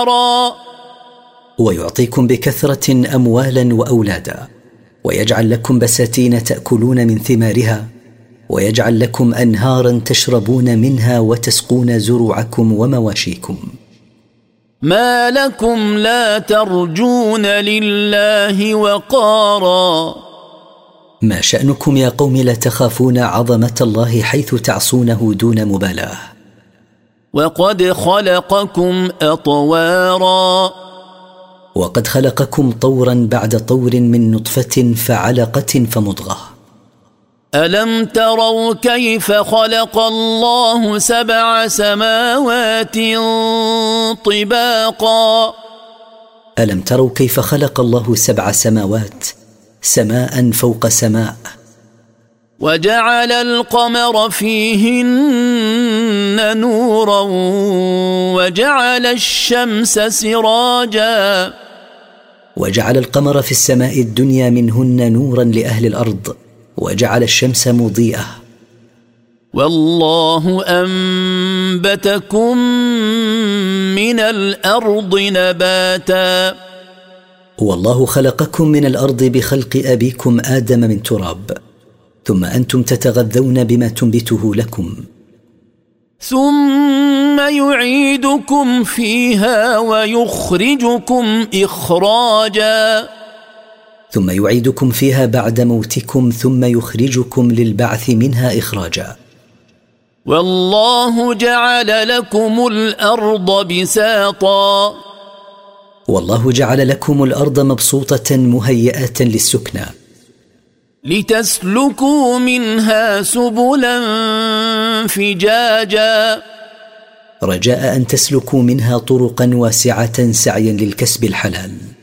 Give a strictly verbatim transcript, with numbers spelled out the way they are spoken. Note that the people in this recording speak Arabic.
ويعطيكم بكثرة أموالا وأولادا، ويجعل لكم بساتين تأكلون من ثمارها، ويجعل لكم أنهارا تشربون منها وتسقون زروعكم ومواشيكم. ما لكم لا ترجون لله وقارا. ما شأنكم يا قوم لا تخافون عظمة الله حيث تعصونه دون مبالاة. وقد خلقكم أطوارا. وقد خلقكم طورا بعد طور من نطفة فعلقة فمضغة. ألم تروا كيف خلق الله سبع سماوات طباقا. ألم تروا كيف خلق الله سبع سماوات سماء فوق سماء. وجعل القمر فيهن نورا وجعل الشمس سراجا. وجعل القمر في السماء الدنيا منهن نورا لأهل الأرض، وجعل الشمس مضيئة. والله أنبتكم من الأرض نباتا. والله خلقكم من الأرض بخلق أبيكم آدم من تراب، ثم أنتم تتغذون بما تنبته لكم. ثم يعيدكم فيها ويخرجكم إخراجا. ثم يعيدكم فيها بعد موتكم، ثم يخرجكم للبعث منها إخراجا. والله جعل لكم الأرض بساطا. والله جعل لكم الأرض مبسوطة مهيئة للسكنى، لتسلكوا منها سبلا فجاجا. رجاء أن تسلكوا منها طرقا واسعة سعيا للكسب الحلال.